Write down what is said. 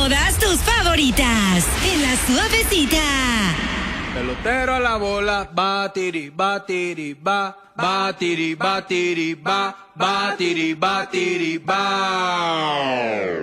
todas tus favoritas en La Suavecita. Pelotero a la bola, batiri, batiri, ba, batiri, batiri, ba, batiri, batiri, ba.